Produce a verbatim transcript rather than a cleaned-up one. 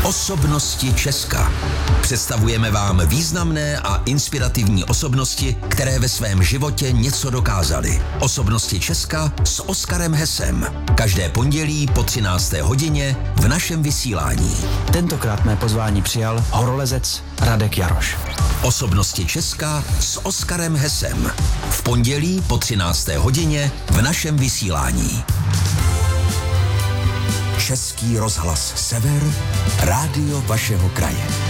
Osobnosti Česka. Představujeme vám významné a inspirativní osobnosti, které ve svém životě něco dokázaly. Osobnosti Česka s Oskarem Hesem. Každé pondělí po třinácté hodině v našem vysílání. Tentokrát mé pozvání přijal horolezec Radek Jaroš. Osobnosti Česka s Oskarem Hesem. V pondělí po třinácté hodině v našem vysílání. Český rozhlas Sever, rádio vašeho kraje.